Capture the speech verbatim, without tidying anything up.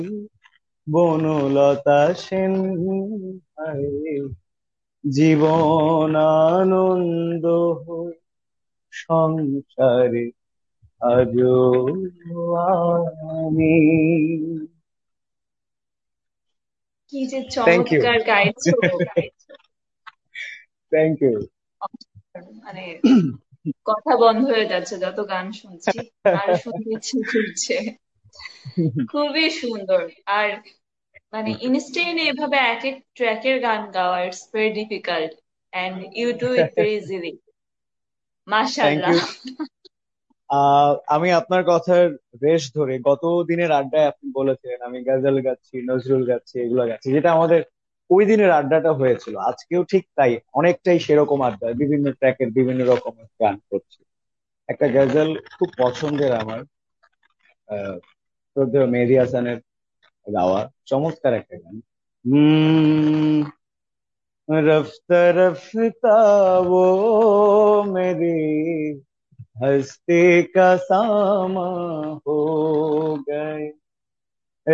বনলতা সেন, হায় জীবন আনন্দ হোক সংসারে আজো আমি। কি যে থ্যাংক ইউ। চমৎকার গাইছো! Thank you. মানে কথা বন্ধ হয়ে যাচ্ছে যত গান শুনছি, আরো শুনতে ইচ্ছে করছে। খুবই সুন্দর। আর মানে ইনস্টেন্ট এভাবে এক এক ট্র্যাকের গান গাওয়া, it's very difficult and you do it very easily. Thank মাশাআল্লাহ। ইউ। আহ আমি আপনার কথার রেশ ধরে গত দিনের আড্ডায় আপনি বলেছিলেন আমি গজল গাচ্ছি, নজরুল গাচ্ছি, এগুলো গাচ্ছি, যেটা আমাদের ওই দিনের আড্ডাটা হয়েছিল। আজকেও ঠিক তাই, অনেকটাই সেরকম আড্ডা, বিভিন্ন ট্র্যাকের বিভিন্ন রকমের গান করছি। একটা গজল খুব পছন্দের আমার, আহ শ্রদ্ধেয় মেহেদী হাসানের গাওয়া, চমৎকার একটা গান। হম রফতা রফতা वो मेरी हस्ती का सामा हो गए।